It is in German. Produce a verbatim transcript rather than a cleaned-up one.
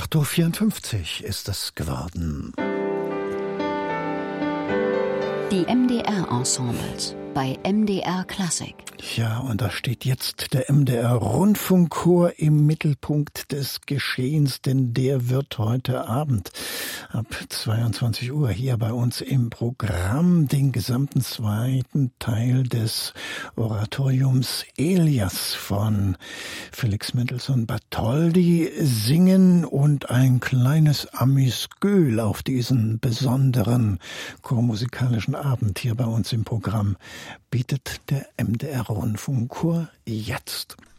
acht Uhr vierundfünfzig ist es geworden. Die M D R-Ensembles bei M D R Klassik. Ja, und da steht jetzt der M D R-Rundfunkchor im Mittelpunkt des Geschehens, denn der wird heute Abend ab zweiundzwanzig Uhr hier bei uns im Programm den gesamten zweiten Teil des Oratoriums Elias von Felix Mendelssohn Bartholdy singen und ein kleines Amüsgöl auf diesen besonderen chormusikalischen Abend hier bei uns im Programm bietet der M D R-Rundfunkchor jetzt.